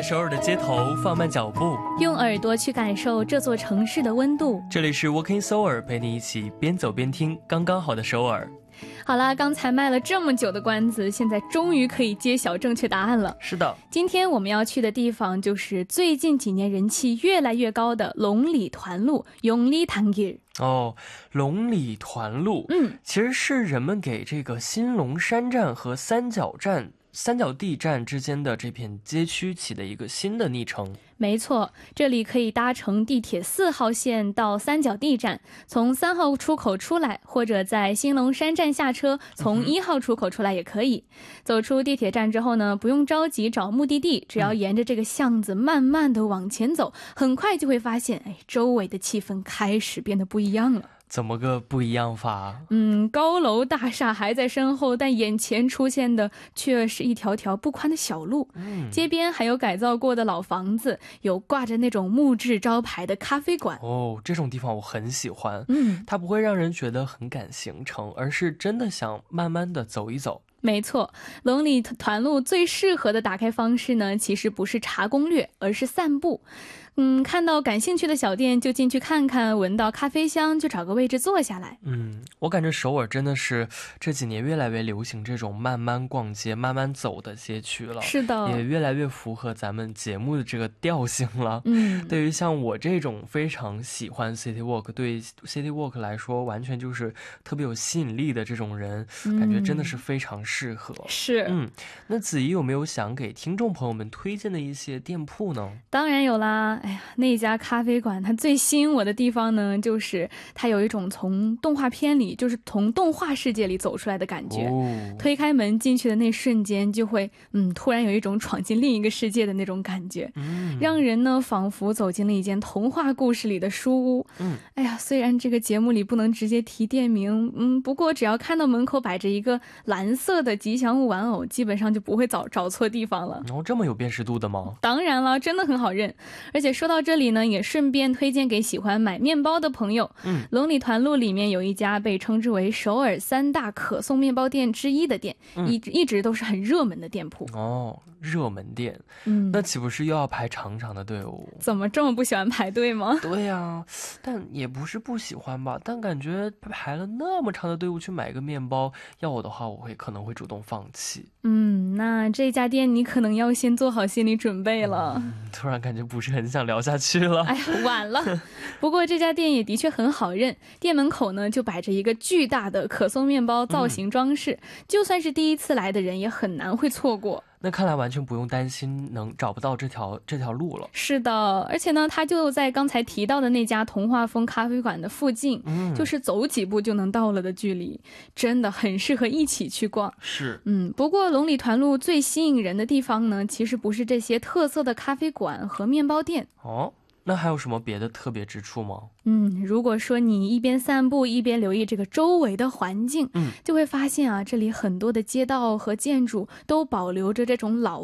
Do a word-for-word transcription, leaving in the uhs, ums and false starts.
首尔的街头放慢脚步， 用耳朵去感受这座城市的温度。 这里是 Walking Seoul， 陪你一起边走边听刚刚好的首尔。 好啦，刚才卖了这么久的关子，现在终于可以揭晓正确答案了。 是的， 今天我们要去的地方就是最近几年人气越来越高的龙里团路 용리단길。 哦，龙里团路， 嗯， 其实是人们给这个新龙山站和三角站三角地站之间的这片街区起的一个新的昵称。 没错，这里可以搭乘地铁四号线到三角地站，从三号出口出来，或者在新龙山站下车，从一号出口出来也可以。嗯、走出地铁站之后呢，不用着急找目的地，只要沿着这个巷子慢慢的往前走，很快就会发现，哎，周围的气氛开始变得不一样了。 怎么个不一样法？ 嗯，高楼大厦还在身后，但眼前出现的却是一条条不宽的小路。嗯，街边还有改造过的老房子，有挂着那种木质招牌的咖啡馆。 哦，这种地方我很喜欢。 嗯， 它不会让人觉得很赶行程，而是真的想慢慢的走一走。 没错，龙里团路最适合的打开方式呢，其实不是查攻略，而是散步。嗯，看到感兴趣的小店就进去看看，闻到咖啡香就找个位置坐下来。 嗯，我感觉首尔真的是这几年越来越流行这种慢慢逛街、慢慢走的街区了。 是的， 也越来越符合咱们节目的这个调性了。 嗯， 对于像我这种非常喜欢 City Walk， 对 City Walk 来说完全就是特别有吸引力的这种人，嗯、感觉真的是非常适合。 是， 嗯，那子怡有没有想给听众朋友们推荐的一些店铺呢？ 当然有啦。哎呀，那家咖啡馆它最吸引我的地方呢，就是它有一种从动画片里，就是从动画世界里走出来的感觉。哦、推开门进去的那瞬间，就会嗯，突然有一种闯进另一个世界的那种感觉，嗯、让人呢仿佛走进了一间童话故事里的书屋。嗯，哎呀，虽然这个节目里不能直接提店名，嗯，不过只要看到门口摆着一个蓝色的吉祥物玩偶，基本上就不会找找错地方了。 哦，这么有辨识度的吗？ 当然了，真的很好认。而且说到这里呢，也顺便推荐给喜欢买面包的朋友。嗯，龙里团路里面有一家被称之为首尔三大可颂面包店之一的店，嗯、一一直都是很热门的店铺。 哦，热门店，嗯，那岂不是又要排长长的队伍？ 怎么这么不喜欢排队吗？ 对呀、啊，但也不是不喜欢吧，但感觉排了那么长的队伍去买个面包，要我的话，我会可能会主动放弃。 嗯，那这家店你可能要先做好心理准备了。 嗯、突然感觉不是很想聊下去了。 哎呀，晚了。不过这家店也的确很好认，店门口呢就摆着一个巨大的可颂面包造型装饰，嗯、就算是第一次来的人也很难会错过。 那看来完全不用担心能找不到这条这条路了。 是的，而且呢，它就在刚才提到的那家童话风咖啡馆的附近，嗯、就是走几步就能到了的距离，真的很适合一起去逛。 是， 嗯，不过龙里团路最吸引人的地方呢，其实不是这些特色的咖啡馆和面包店哦。那还有什么别的特别之处吗？ 嗯，如果说你一边散步一边留意这个周围的环境，嗯，就会发现啊，这里很多的街道和建筑都保留着这种老